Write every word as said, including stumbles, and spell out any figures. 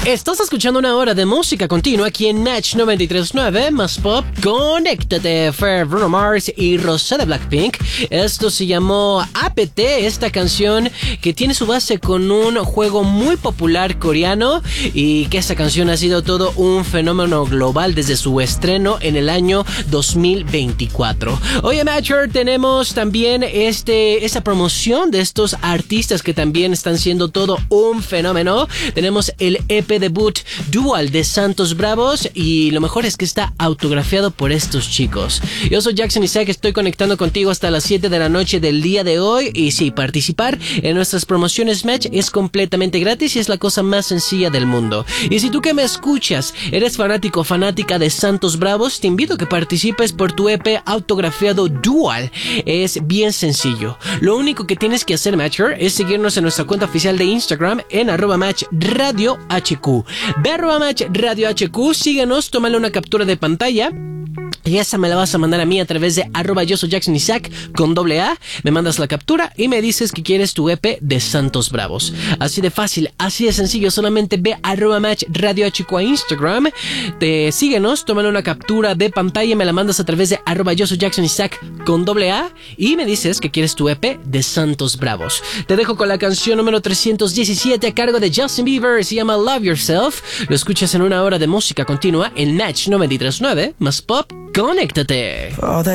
Estás escuchando una hora de música continua aquí en Match noventa y tres punto nueve, más pop. Conéctate, fue Bruno Mars y Rosé de Blackpink. Esto se llamó A P T, esta canción que tiene su base con un juego muy popular coreano y que esta canción ha sido todo un fenómeno global desde su estreno en el año dos mil veinticuatro. Hoy en Matcher tenemos también este, esta promoción de estos artistas que también están siendo todo un fenómeno. Tenemos el E P debut Dual de Santos Bravos y lo mejor es que está autografiado por estos chicos. Yo soy Jackson Isaac, estoy conectando contigo hasta las siete de la noche del día de hoy y sí, participar en nuestras promociones Match es completamente gratis y es la cosa más sencilla del mundo. Y si tú que me escuchas eres fanático o fanática de Santos Bravos, te invito a que participes por tu E P autografiado Dual. Es bien sencillo. Lo único que tienes que hacer, Matcher, es seguirnos en nuestra cuenta oficial de Instagram en arroba match radio hq. Ve arroba match radio hq, síguenos, tómale una captura de pantalla. Y esa me la vas a mandar a mí a través de arroba yo soy Jackson Isaac con doble A. Me mandas la captura y me dices que quieres tu E P de Santos Bravos. Así de fácil, así de sencillo. Solamente ve arroba match radio hq a Instagram. Te síguenos, tómale una captura de pantalla y me la mandas a través de arroba yo soy Jackson Isaac con doble A. Y me dices que quieres tu E P de Santos Bravos. Te dejo con la canción número trescientos diecisiete a cargo de Justin Bieber. Se llama Love Yourself. Lo escuchas en una hora de música continua en Match noventa y tres punto nueve más pop. Conéctate.